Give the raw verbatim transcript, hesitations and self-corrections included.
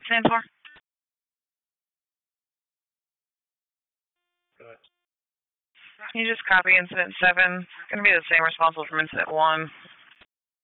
stand for? Good. You just copy incident seven. It's going to be the same responsible from incident one.